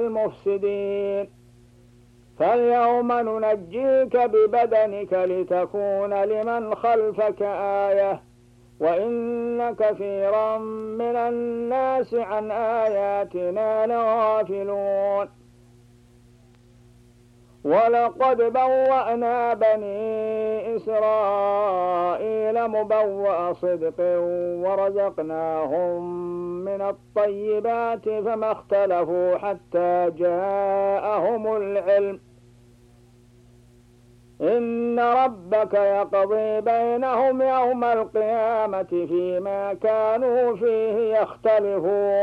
المفسدين. فاليوم ننجيك ببدنك لتكون لمن خلفك آية وإن كثيرا من الناس عن آياتنا لغافلون. ولقد بوأنا بني إسرائيل مبوأ صدق ورزقناهم من الطيبات فما اختلفوا حتى جاءهم العلم. إن ربك يقضي بينهم يوم القيامة فيما كانوا فيه يختلفون.